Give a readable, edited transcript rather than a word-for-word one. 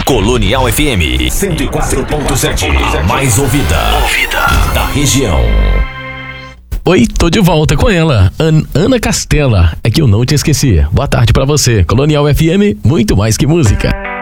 Colonial FM 104.7, a mais ouvida da região. Oi, tô de volta com ela, Ana Castela. É que eu não te esqueci. Boa tarde pra você. Colonial FM, muito mais que música.